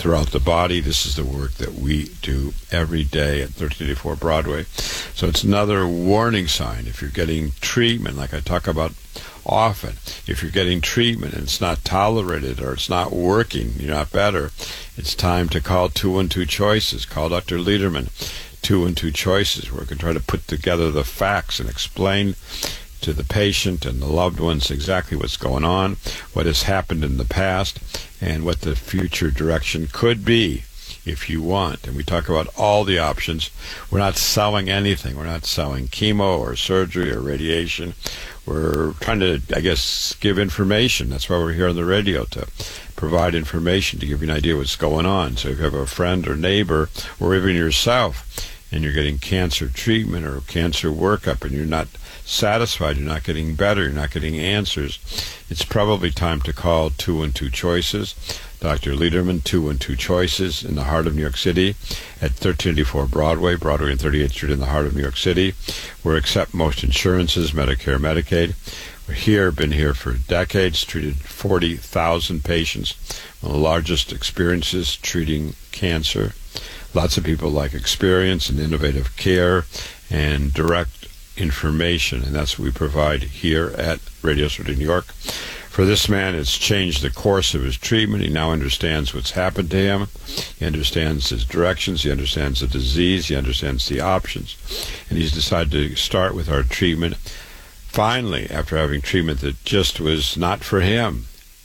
throughout the body. This is the work that we do every day at 1384 Broadway. So it's another warning sign. If you're getting treatment, like I talk about often, if you're getting treatment and it's not tolerated or it's not working, you're not better, it's time to call 212 Choices. Call Dr. Lederman, 212 Choices, where we can try to put together the facts and explain to the patient and the loved ones exactly what's going on, what has happened in the past, and what the future direction could be if you want. And we talk about all the options. We're not selling anything. We're not selling chemo or surgery or radiation. We're trying to, I guess, give information. That's why we're here on the radio, to provide information, to give you an idea what's going on. So if you have a friend or neighbor, or even yourself, and you're getting cancer treatment or cancer workup and you're not satisfied, you're not getting better, you're not getting answers, it's probably time to call 212 Choices. Dr. Lederman, 212 Choices, in the heart of New York City at 1384 Broadway and 38th Street in the heart of New York City. We accept most insurances, Medicare, Medicaid. We're here, been here for decades, treated 40,000 patients, one of the largest experiences treating cancer. Lots of people like experience and innovative care and direct information, and that's what we provide here at Radio City, New York. For this man, it's changed the course of his treatment. He now understands what's happened to him. He understands his directions. He understands the disease. He understands the options. And he's decided to start with our treatment, finally, after having treatment that just was not for him.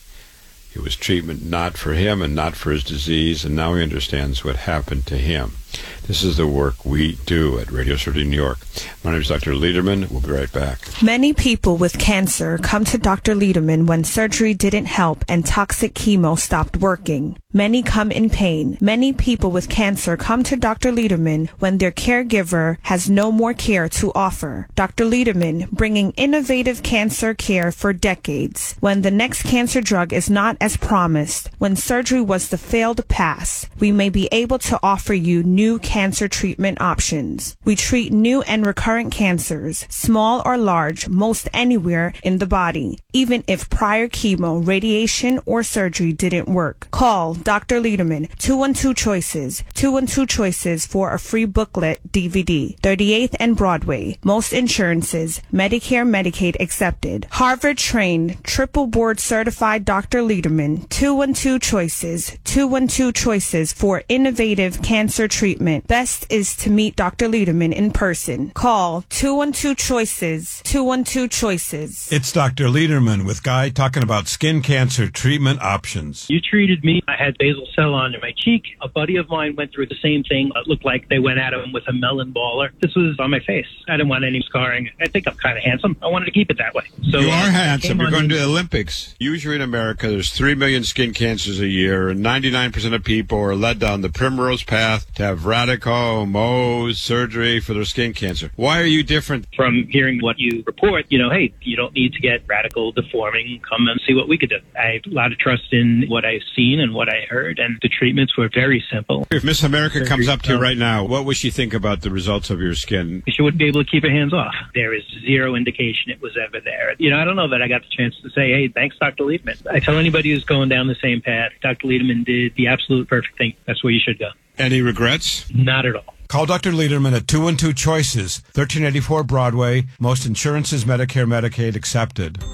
It was treatment not for him and not for his disease, and now he understands what happened to him. This is the work we do at Radio City, New York. My name is Dr. Lederman. We'll be right back. Many people with cancer come to Dr. Lederman when surgery didn't help and toxic chemo stopped working. Many come in pain. Many people with cancer come to Dr. Lederman when their caregiver has no more care to offer. Dr. Lederman, bringing innovative cancer care for decades. When the next cancer drug is not as promised, when surgery was the failed pass, we may be able to offer you new cancer treatment options. We treat new and recurrent cancers, small or large, most anywhere in the body, even if prior chemo, radiation, or surgery didn't work. Call Dr. Lederman, 212 Choices, 212 Choices for a free booklet DVD, 38th and Broadway. Most insurances, Medicare, Medicaid accepted. Harvard-trained, triple board certified Dr. Lederman, 212 Choices, 212 Choices for innovative cancer treatment. Best is to meet Dr. Lederman in person. Call 212 Choices, 212 Choices. It's Dr. Lederman with Guy talking about skin cancer treatment options. You treated me. I had basal cell on my cheek. A buddy of mine went through the same thing. It looked like they went at him with a melon baller. This was on my face. I didn't want any scarring. I think I'm kind of handsome. I wanted to keep it that way. So you are handsome. You're going to the Olympics. Usually in America, there's 3 million skin cancers a year, and 99% of people are led down the primrose path to have radical Mohs surgery for their skin cancer. Why are you different? From hearing what you report, hey, you don't need to get radical deforming. Come and see what we could do. I have a lot of trust in what I've seen and what I heard, and the treatments were very simple. If Miss America comes up to you right now, what would she think about the results of your skin? She wouldn't be able to keep her hands off. There is zero indication it was ever there. I don't know that I got the chance to say, hey, thanks, Dr. Lederman. I tell anybody who's going down the same path, Dr. Lederman did the absolute perfect thing. That's where you should go. Any regrets? Not at all. Call Dr. Lederman at 212 Choices, 1384 Broadway. Most insurances, Medicare, Medicaid accepted.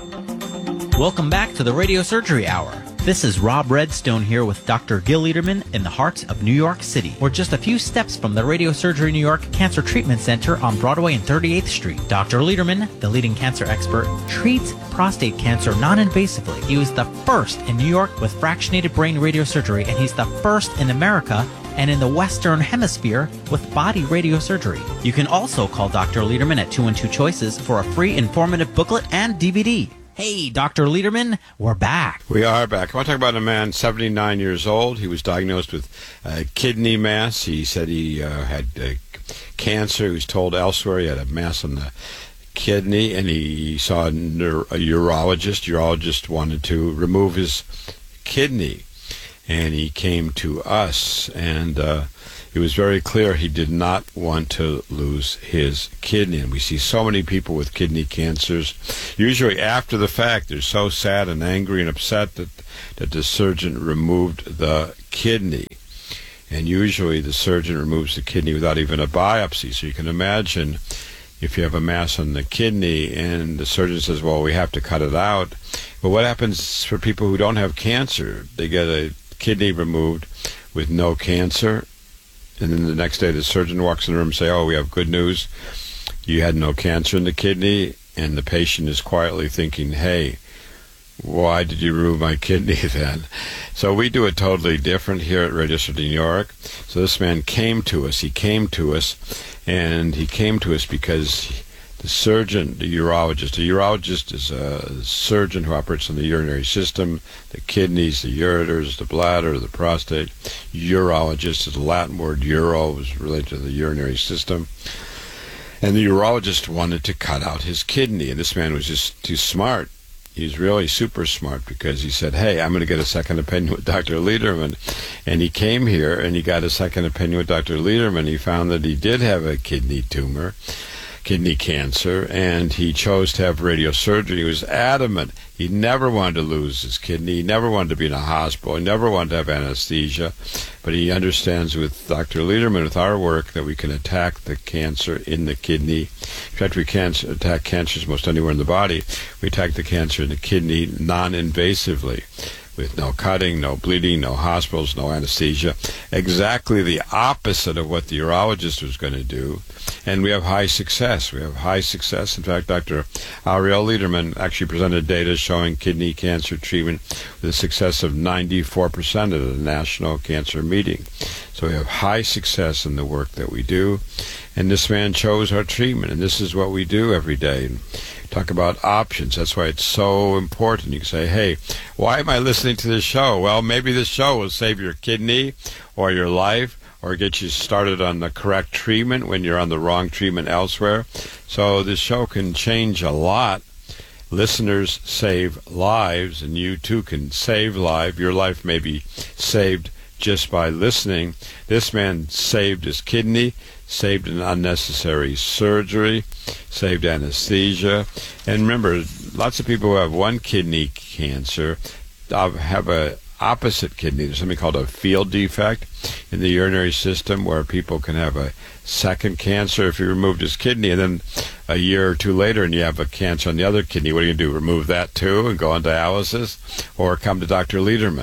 Welcome back to the Radio Surgery Hour. This is Rob Redstone here with Dr. Gil Lederman in the heart of New York City. We're just a few steps from the Radio Surgery New York Cancer Treatment Center on Broadway and 38th Street. Dr. Lederman, the leading cancer expert, treats prostate cancer non-invasively. He was the first in New York with fractionated brain radiosurgery, and he's the first in America and in the Western Hemisphere with body radiosurgery. You can also call Dr. Lederman at 212 Choices for a free informative booklet and DVD. Hey, Dr. Lederman, we're back. We are back. I want to talk about a man, 79 years old. He was diagnosed with kidney mass. He said he had cancer. He was told elsewhere he had a mass on the kidney, and he saw a urologist. Urologist wanted to remove his kidney, and he came to us, and it was very clear he did not want to lose his kidney. And we see so many people with kidney cancers. Usually after the fact, they're so sad and angry and upset that the surgeon removed the kidney. And usually the surgeon removes the kidney without even a biopsy. So you can imagine if you have a mass on the kidney and the surgeon says, well, we have to cut it out. But what happens for people who don't have cancer? They get a kidney removed with no cancer, and then the next day the surgeon walks in the room and say, oh, we have good news. You had no cancer in the kidney, and the patient is quietly thinking, hey, why did you remove my kidney then? So we do it totally different here at Radio Surgery New York. So this man came to us. He came to us because the surgeon, the urologist is a surgeon who operates on the urinary system, the kidneys, the ureters, the bladder, the prostate. Urologist is a Latin word. Uro is related to the urinary system. And the urologist wanted to cut out his kidney, and this man was just too smart. He's really super smart because he said, hey, I'm going to get a second opinion with Dr. Lederman. And he came here and he got a second opinion with Dr. Lederman. He found that he did have a kidney tumor, kidney cancer, and he chose to have radiosurgery. He was adamant. He never wanted to lose his kidney. He never wanted to be in a hospital. He never wanted to have anesthesia. But he understands with Dr. Lederman, with our work, that we can attack the cancer in the kidney. In fact, we can't attack cancers most anywhere in the body. We attack the cancer in the kidney non-invasively, with no cutting, no bleeding, no hospitals, no anesthesia. Exactly the opposite of what the urologist was going to do. And we have high success. In fact, Dr. Ariel Lederman actually presented data showing kidney cancer treatment with a success of 94% at a national cancer meeting. So we have high success in the work that we do. And this man chose our treatment, and this is what we do every day. And talk about options. That's why it's so important. You can say, hey, why am I listening to this show? Well, maybe this show will save your kidney or your life, or get you started on the correct treatment when you're on the wrong treatment elsewhere. So this show can change a lot. Listeners save lives, and you too can save lives. Your life may be saved just by listening. This man saved his kidney, saved an unnecessary surgery, saved anesthesia. And remember, lots of people who have one kidney cancer have a opposite kidney. There's something called a field defect in the urinary system where people can have a second cancer. If you removed his kidney and then a year or two later and you have a cancer on the other kidney, what are you going to do? Remove that too and go on dialysis, or come to Dr. Lederman?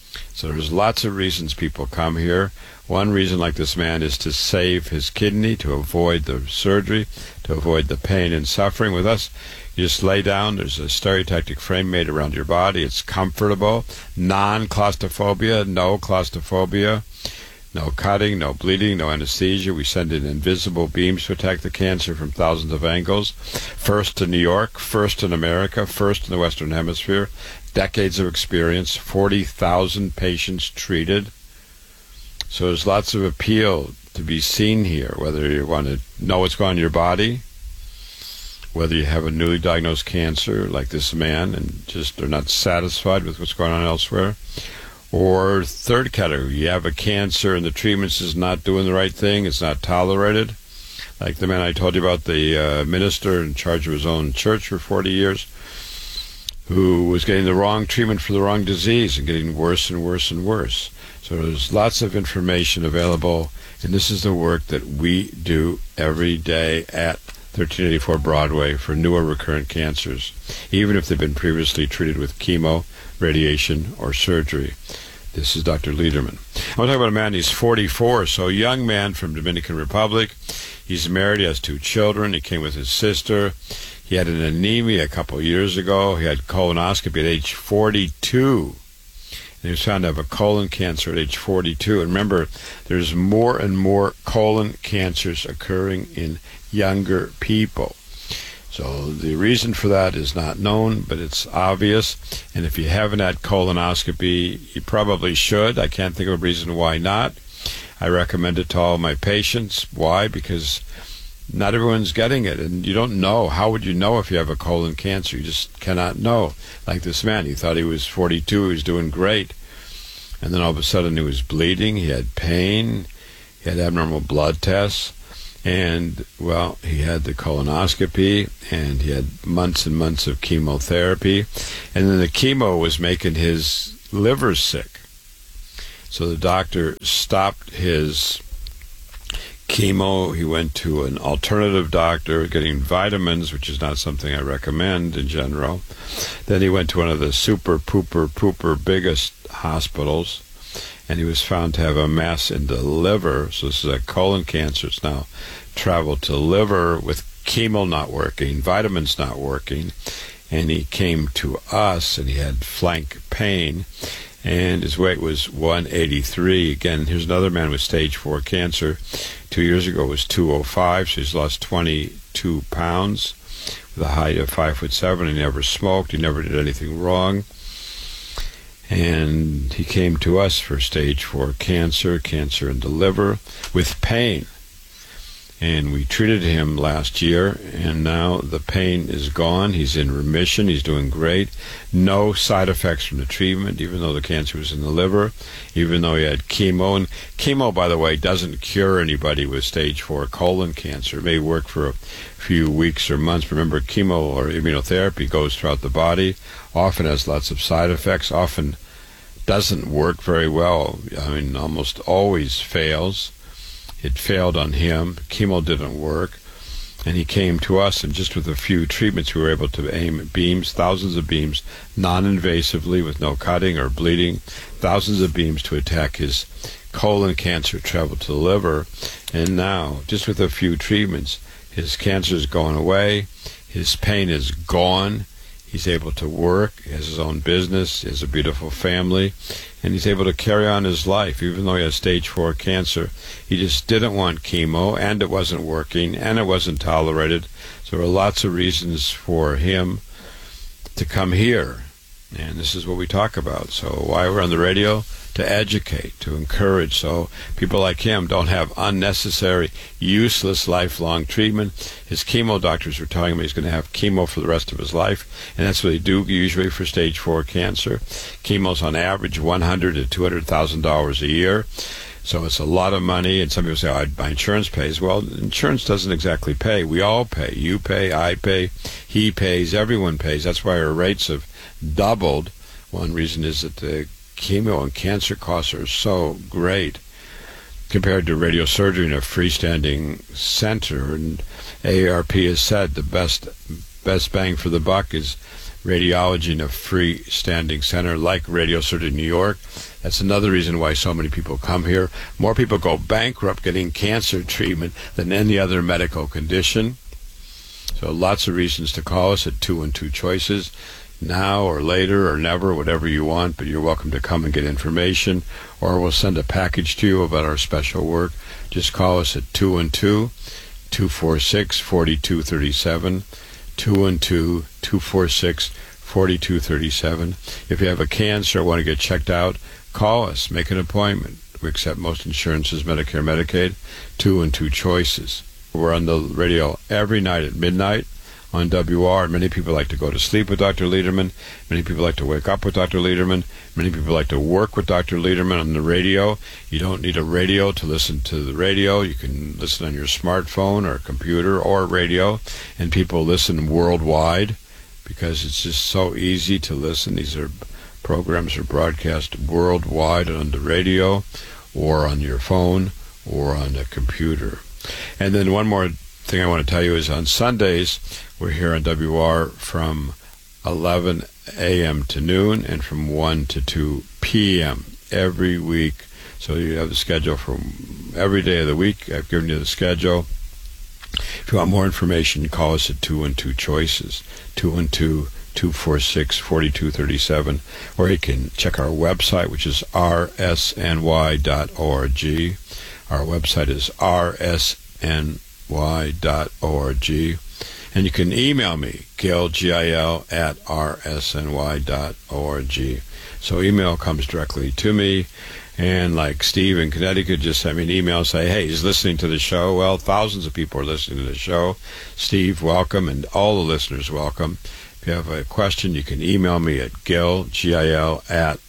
So there's lots of reasons people come here. One reason, like this man, is to save his kidney, to avoid the surgery, to avoid the pain and suffering. With us, you just lay down. There's a stereotactic frame made around your body. It's comfortable, non-claustrophobia, no claustrophobia, no cutting, no bleeding, no anesthesia. We send in invisible beams to attack the cancer from thousands of angles. First in New York, first in America, first in the Western Hemisphere. Decades of experience, 40,000 patients treated. So there's lots of appeal to be seen here, whether you want to know what's going on in your body, whether you have a newly diagnosed cancer like this man and just are not satisfied with what's going on elsewhere, or third category, you have a cancer and the treatments is not doing the right thing, it's not tolerated, like the man I told you about, the minister in charge of his own church for 40 years, who was getting the wrong treatment for the wrong disease and getting worse and worse and worse. So there's lots of information available, and this is the work that we do every day at 1384 Broadway for newer recurrent cancers, even if they've been previously treated with chemo, radiation, or surgery. This is Dr. Lederman. I want to talk about a man, he's 44, so a young man from Dominican Republic. He's married, he has 2 children, he came with his sister. He had an anemia a couple of years ago. He had colonoscopy at age 42. And he was found to have a colon cancer at age 42. And remember, there's more and more colon cancers occurring in younger people. So the reason for that is not known, but it's obvious. And if you haven't had colonoscopy, you probably should. I can't think of a reason why not. I recommend it to all my patients. Why? Because not everyone's getting it, and you don't know. How would you know if you have a colon cancer? You just cannot know. Like this man, he thought he was 42, he was doing great, and then all of a sudden he was bleeding, he had pain, he had abnormal blood tests, and, well, he had the colonoscopy, and he had months and months of chemotherapy, and then the chemo was making his liver sick. So the doctor stopped his chemo. He went to an alternative doctor, getting vitamins, which is not something I recommend in general. Then he went to one of the super pooper biggest hospitals, and he was found to have a mass in the liver. So this is a colon cancer. It's now traveled to liver with chemo not working, vitamins not working, and he came to us, and he had flank pain, and his weight was 183. Again, here's another man with stage 4 cancer. 2 years ago was 205, so he's lost 22 pounds with a height of 5'7". He never smoked. He never did anything wrong. And he came to us for stage 4 cancer in the liver with pain. And we treated him last year, and now the pain is gone. He's in remission. He's doing great. No side effects from the treatment, even though the cancer was in the liver, even though he had chemo. And chemo, by the way, doesn't cure anybody with stage 4 colon cancer. It may work for a few weeks or months. Remember, chemo or immunotherapy goes throughout the body, often has lots of side effects, often doesn't work very well. I mean, almost always fails. It failed on him. Chemo didn't work. And he came to us, and just with a few treatments, we were able to aim at beams, thousands of beams, non-invasively with no cutting or bleeding, thousands of beams to attack his colon cancer, travel to the liver. And now, just with a few treatments, his cancer is going away. His pain is gone. He's able to work. He has his own business. He has a beautiful family. And he's able to carry on his life, even though he has stage 4 cancer. He just didn't want chemo, and it wasn't working, and it wasn't tolerated. So there are lots of reasons for him to come here. And this is what we talk about. So why we're on the radio? To educate, to encourage, so people like him don't have unnecessary, useless, lifelong treatment. His chemo doctors were telling him he's going to have chemo for the rest of his life, and that's what they do usually for stage 4 cancer. Chemo's on average $100,000 to $200,000 a year, so it's a lot of money. And some people say, my insurance pays. Well, insurance doesn't exactly pay. We all pay. You pay, I pay, he pays, everyone pays. That's why our rates have doubled. One reason is that the chemo and cancer costs are so great compared to radiosurgery in a freestanding center. And AARP has said the best bang for the buck is radiology in a freestanding center like radiosurgery in New York. That's another reason why so many people come here. More people go bankrupt getting cancer treatment than any other medical condition. So lots of reasons to call us at 212 Choices. Now or later or never, whatever you want, but you're welcome to come and get information, or we'll send a package to you about our special work. Just call us at 212-246-4237, 212-246-4237. If you have a cancer or want to get checked out, call us, make an appointment. We accept most insurances, Medicare, Medicaid, 212 Choices. We're on the radio every night at midnight on WR. Many people like to go to sleep with Dr. Lederman. Many people like to wake up with Dr. Lederman. Many people like to work with Dr. Lederman on the radio. You don't need a radio to listen to the radio. You can listen on your smartphone or computer or radio, and people listen worldwide because it's just so easy to listen. These are programs are broadcast worldwide on the radio or on your phone or on a computer. And then one more thing I want to tell you is on Sundays, we're here on WR from 11 a.m. to noon and from 1 to 2 p.m. every week. So you have the schedule for every day of the week. I've given you the schedule. If you want more information, call us at 212 Choices, 212-246-4237, or you can check our website, which is rsny.org. Our website is rsny.org. And you can email me, Gil, G-I-L, at rsny.org. So email comes directly to me. And like Steve in Connecticut just sent me an email and say, hey, he's listening to the show. Well, thousands of people are listening to the show. Steve, welcome, and all the listeners, welcome. If you have a question, you can email me at Gil, G-I-L, at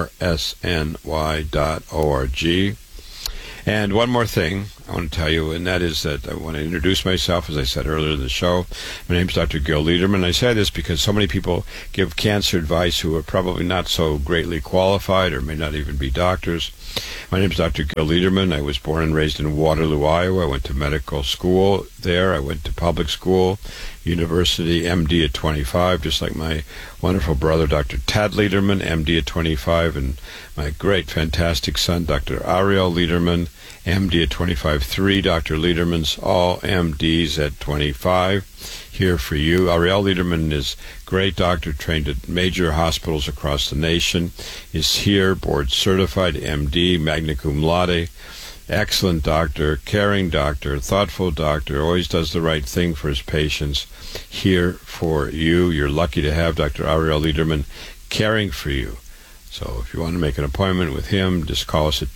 rsny.org. And one more thing I want to tell you, and that is that I want to introduce myself, as I said earlier in the show. My name is Dr. Gil Lederman. I say this because so many people give cancer advice who are probably not so greatly qualified or may not even be doctors. My name is Dr. Gil Liederman. I was born and raised in Waterloo, Iowa. I went to medical school there. I went to public school, university, MD at 25, just like my wonderful brother, Dr. Tad Liederman, MD at 25, and my great, fantastic son, Dr. Ariel Liederman, MD at 25. 3 Dr. Liedermans, all MDs at 25. Here for you. Ariel Liederman is a great doctor, trained at major hospitals across the nation, is here, board certified, MD, magna cum laude, excellent doctor, caring doctor, thoughtful doctor, always does the right thing for his patients. Here for you. You're lucky to have Dr. Ariel Liederman caring for you. So if you want to make an appointment with him, just call us at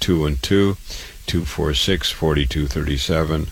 212-246-4237.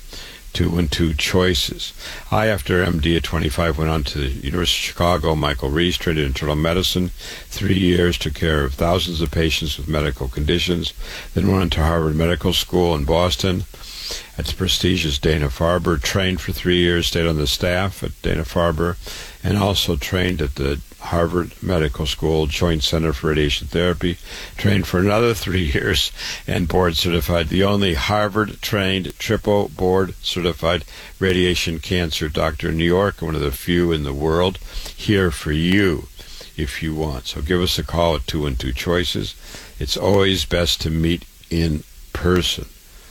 212 Choices. I, after MD at 25, went on to the University of Chicago. Michael Reese, trained in internal medicine, 3 years, took care of thousands of patients with medical conditions. Then went on to Harvard Medical School in Boston at the prestigious Dana-Farber, trained for 3 years, stayed on the staff at Dana-Farber, and also trained at the Harvard Medical School Joint Center for Radiation Therapy, trained for another 3 years, and board certified, the only Harvard-trained, triple board certified radiation cancer doctor in New York, one of the few in the world, here for you if you want. So give us a call at 212 Choices. It's always best to meet in person.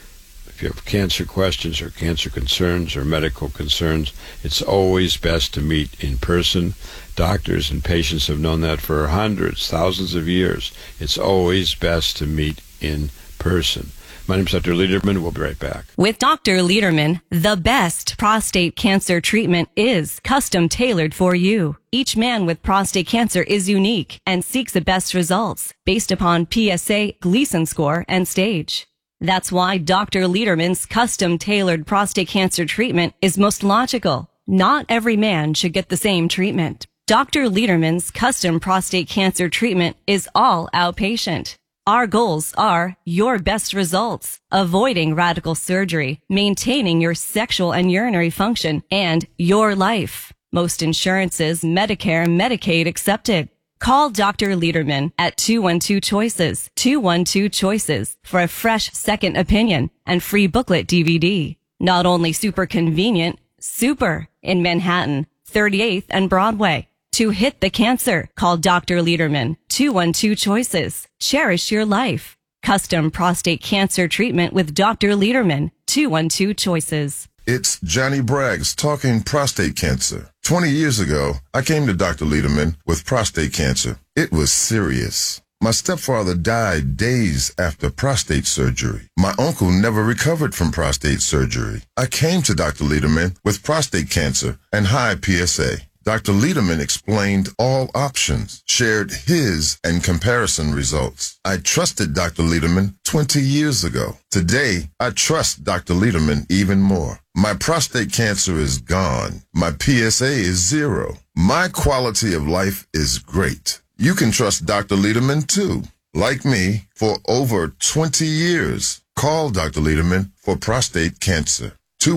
If you have cancer questions or cancer concerns or medical concerns, it's always best to meet in person. Doctors and patients have known that for hundreds, thousands of years. It's always best to meet in person. My name is Dr. Liederman. We'll be right back. With Dr. Liederman, the best prostate cancer treatment is custom tailored for you. Each man with prostate cancer is unique and seeks the best results based upon PSA, Gleason score, and stage. That's why Dr. Liederman's custom-tailored prostate cancer treatment is most logical. Not every man should get the same treatment. Dr. Liederman's custom prostate cancer treatment is all outpatient. Our goals are your best results, avoiding radical surgery, maintaining your sexual and urinary function, and your life. Most insurances, Medicare, Medicaid accepted. Call Dr. Liederman at 212-CHOICES, 212-CHOICES for a fresh second opinion and free booklet DVD. Not only super convenient, super in Manhattan, 38th and Broadway. To hit the cancer, call Dr. Liederman, 212-CHOICES. Cherish your life. Custom prostate cancer treatment with Dr. Liederman, 212-CHOICES. It's Johnny Braggs talking prostate cancer. 20 years ago, I came to Dr. Liederman with prostate cancer. It was serious. My stepfather died days after prostate surgery. My uncle never recovered from prostate surgery. I came to Dr. Liederman with prostate cancer and high PSA. Dr. Liederman explained all options, shared his and comparison results. I trusted Dr. Liederman 20 years ago. Today, I trust Dr. Liederman even more. My prostate cancer is gone. My PSA is 0. My quality of life is great. You can trust Dr. Liederman too. Like me, for over 20 years. Call Dr. Liederman for prostate cancer.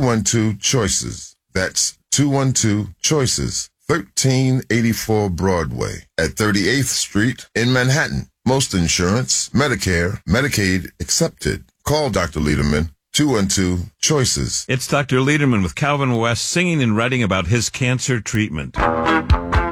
212-CHOICES. That's 212-CHOICES. 1384 Broadway at 38th Street in Manhattan. Most insurance, Medicare, Medicaid accepted. Call Dr. Liederman, 212-CHOICES. It's Dr. Liederman with Calvin West singing and writing about his cancer treatment.